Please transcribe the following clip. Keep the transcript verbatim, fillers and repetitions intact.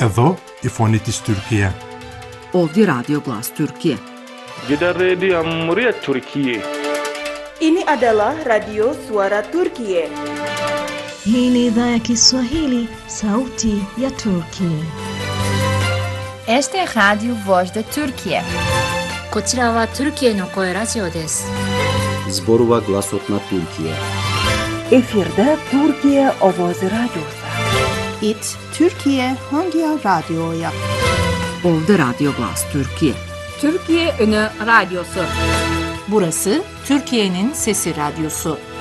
Εδώ η φωνή της Τουρκία. Ovdje Radio Glas Türkiye. Gidan rediyon Muryat Türkiye. Ini adalah Radio Suara Turkiye. Hii ni idhaa ya Kiswahili, sauti ya Turkiye. Este es Radio Voz de Turkiye. こちらはトルキエの声ラジオです。 Zborova Glasotna Türkiye. Efirde Türkiye Ovozi Radyosu. İt Türkiye Hangi Radyo'ya? Ovdje Radio Glas Türkiye. Türkiye Ünü Radyosu. Burası Türkiye'nin Sesi Radyosu.